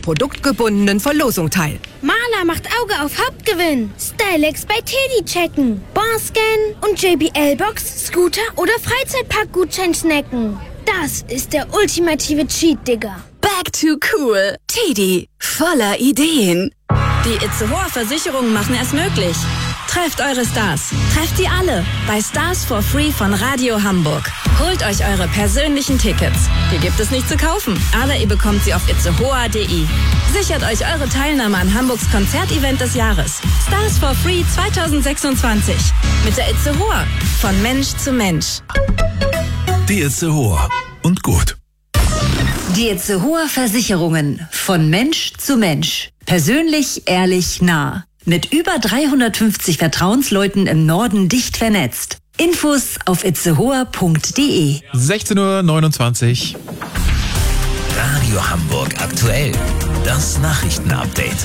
produktgebundenen Verlosung teil. Maler macht Auge auf Hauptgewinn. Stylex bei Teddy checken. Barscan und JBL-Box, Scooter oder Freizeitpark-Gutschein snacken. Das ist der ultimative Cheat, Digga. Back to cool. Teddy, voller Ideen. Die Itzehoer Versicherungen machen es möglich. Trefft eure Stars. Trefft sie alle bei Stars for Free von Radio Hamburg. Holt euch eure persönlichen Tickets. Die gibt es nicht zu kaufen, aber ihr bekommt sie auf itzehoer.de. Sichert euch eure Teilnahme an Hamburgs Konzertevent des Jahres. Stars for Free 2026. Mit der Itzehoer. Von Mensch zu Mensch. Die Itzehoer. Und gut. Die Itzehoer Versicherungen. Von Mensch zu Mensch. Persönlich, ehrlich, nah. Mit über 350 Vertrauensleuten im Norden dicht vernetzt. Infos auf itzehoer.de. 16:29 Uhr. Radio Hamburg aktuell. Das Nachrichtenupdate.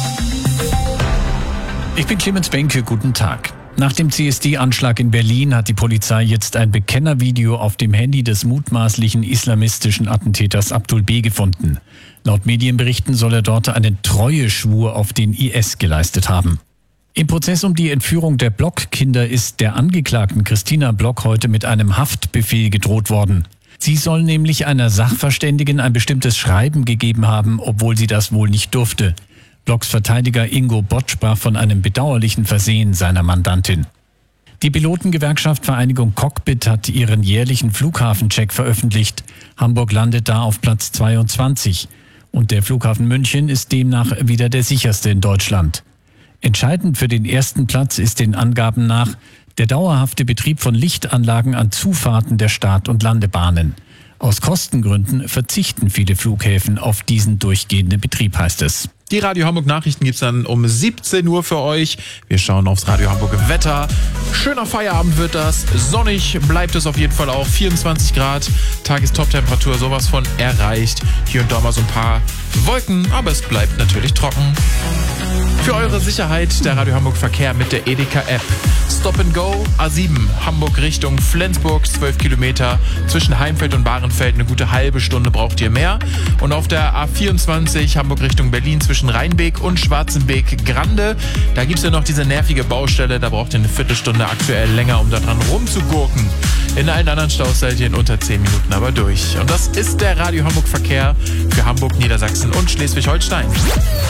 Ich bin Clemens Benke, guten Tag. Nach dem CSD-Anschlag in Berlin hat die Polizei jetzt ein Bekennervideo auf dem Handy des mutmaßlichen islamistischen Attentäters Abdul B. gefunden. Laut Medienberichten soll er dort einen Treueschwur auf den IS geleistet haben. Im Prozess um die Entführung der Block-Kinder ist der Angeklagten Christina Block heute mit einem Haftbefehl gedroht worden. Sie soll nämlich einer Sachverständigen ein bestimmtes Schreiben gegeben haben, obwohl sie das wohl nicht durfte. Blocks Verteidiger Ingo Bott sprach von einem bedauerlichen Versehen seiner Mandantin. Die Pilotengewerkschaft Vereinigung Cockpit hat ihren jährlichen Flughafencheck veröffentlicht. Hamburg landet da auf Platz 22. Und der Flughafen München ist demnach wieder der sicherste in Deutschland. Entscheidend für den ersten Platz ist den Angaben nach der dauerhafte Betrieb von Lichtanlagen an Zufahrten der Start- und Landebahnen. Aus Kostengründen verzichten viele Flughäfen auf diesen durchgehenden Betrieb, heißt es. Die Radio Hamburg Nachrichten gibt's dann um 17 Uhr für euch. Wir schauen aufs Radio Hamburg Wetter. Schöner Feierabend wird das. Sonnig bleibt es auf jeden Fall auch. 24 Grad. Tagestoptemperatur sowas von erreicht. Hier und da mal so ein paar Wolken, aber es bleibt natürlich trocken. Für eure Sicherheit der Radio Hamburg Verkehr mit der Edeka-App. Stop and Go, A7, Hamburg Richtung Flensburg, 12 Kilometer. Zwischen Heimfeld und Bahrenfeld eine gute halbe Stunde braucht ihr mehr. Und auf der A24 Hamburg Richtung Berlin zwischen Rheinbeek und Schwarzenbeek-Grande. Da gibt's ja noch diese nervige Baustelle, da braucht ihr eine Viertelstunde aktuell länger, um da dran rumzugurken. In allen anderen Staus seid ihr in unter 10 Minuten aber durch. Und das ist der Radio Hamburg Verkehr für Hamburg, Niedersachsen und Schleswig-Holstein.